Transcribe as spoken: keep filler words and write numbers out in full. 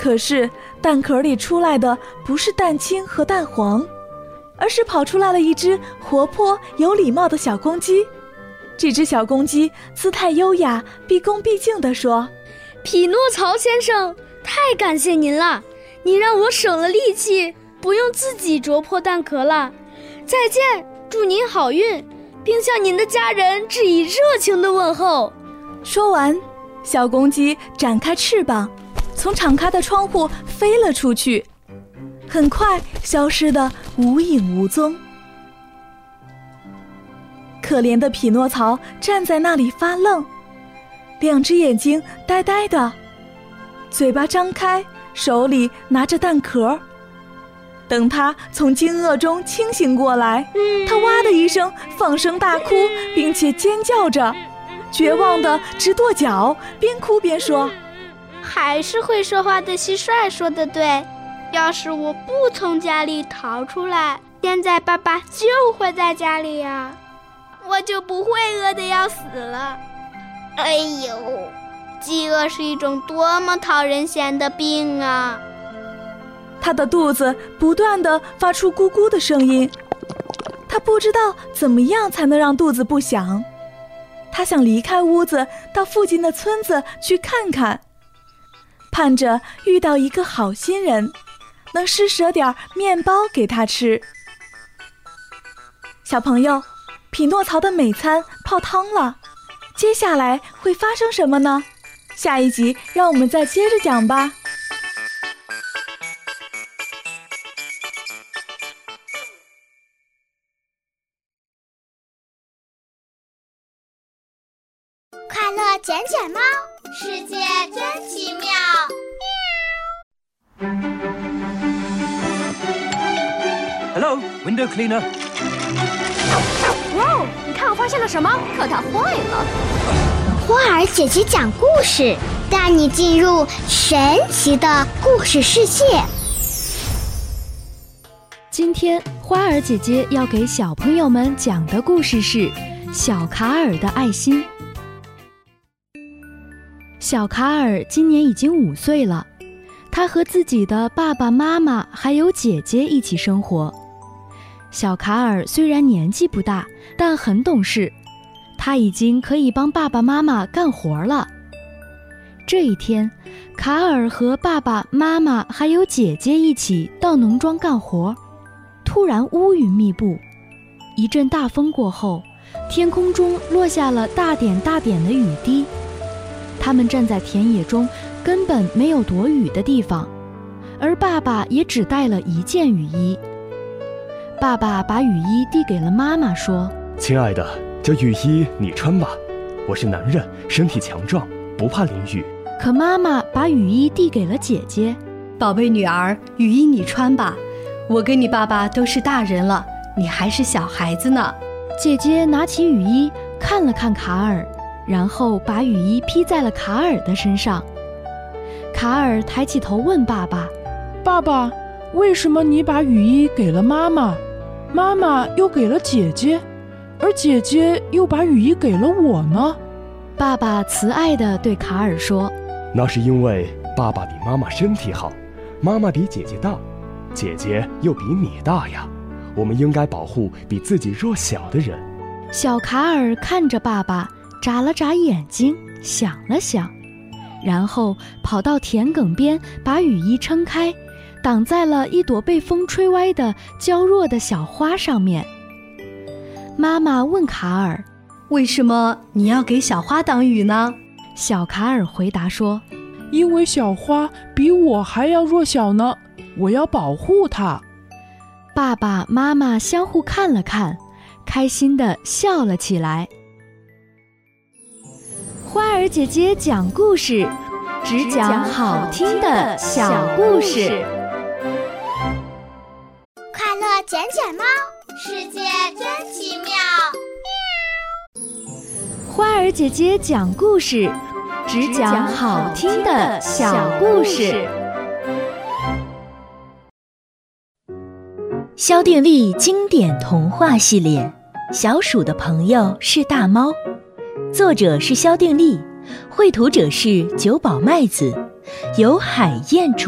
可是蛋壳里出来的不是蛋清和蛋黄，而是跑出来了一只活泼有礼貌的小公鸡。这只小公鸡姿态优雅，毕恭毕敬地说： 匹诺曹先生，太感谢您了，你让我省了力气，不用自己啄破蛋壳了。再见，祝您好运，并向您的家人致以热情的问候。 说完，小公鸡展开翅膀，从敞开的窗户飞了出去，很快消失得无影无踪。可怜的匹诺曹站在那里发愣，两只眼睛呆呆的，嘴巴张开，手里拿着蛋壳。等他从惊愕中清醒过来，他哇的一声放声大哭，并且尖叫着，绝望地直跺脚，边哭边说： 还是会说话的蟋蟀说得对，要是我不从家里逃出来，现在爸爸就会在家里呀，我就不会饿得要死了。哎呦，饥饿是一种多么讨人嫌的病啊！ 他的肚子不断地发出咕咕的声音，他不知道怎么样才能让肚子不响。他想离开屋子，到附近的村子去看看，盼着遇到一个好心人，能施舍点面包给他吃。小朋友，匹诺曹的美餐泡汤了，接下来会发生什么呢？下一集让我们再接着讲吧。 快乐卷卷猫，世界真奇妙。 Hello, window cleaner. 哇哦，你看我发现了什么？可它坏了。 花儿姐姐讲故事，带你进入神奇的故事世界。 今天花儿姐姐要给小朋友们讲的故事是小卡尔的爱心。小卡尔今年已经五岁了，他和自己的爸爸妈妈还有姐姐一起生活。小卡尔虽然年纪不大，但很懂事，他已经可以帮爸爸妈妈干活了。这一天，卡尔和爸爸妈妈还有姐姐一起到农庄干活，突然乌云密布，一阵大风过后，天空中落下了大点大点的雨滴。他们站在田野中，根本没有躲雨的地方，而爸爸也只带了一件雨衣。爸爸把雨衣递给了妈妈，说： 亲爱的，这雨衣你穿吧，我是男人，身体强壮，不怕淋雨。 可妈妈把雨衣递给了姐姐， 宝贝女儿，雨衣你穿吧，我跟你爸爸都是大人了，你还是小孩子呢。 姐姐拿起雨衣看了看卡尔，然后把雨衣披在了卡尔的身上。卡尔抬起头问爸爸： 爸爸，为什么你把雨衣给了妈妈，妈妈又给了姐姐，而姐姐又把雨衣给了我呢？ 爸爸慈爱地对卡尔说： 那是因为爸爸比妈妈身体好，妈妈比姐姐大，姐姐又比你大呀，我们应该保护比自己弱小的人。 小卡尔看着爸爸，眨了眨眼睛，想了想，然后跑到田埂边，把雨衣撑开，挡在了一朵被风吹歪的娇弱的小花上面。妈妈问卡尔： 为什么你要给小花挡雨呢？ 小卡尔回答说： 因为小花比我还要弱小呢，我要保护它。 爸爸妈妈相互看了看，开心地笑了起来。花儿姐姐讲故事，只讲好听的小故事。 快乐卷卷猫，世界真奇妙。 花儿姐姐讲故事，只讲好听的小故事。 萧定力经典童话系列《小鼠的朋友是大猫》，作者是萧定力，绘图者是久保麦子，由海燕出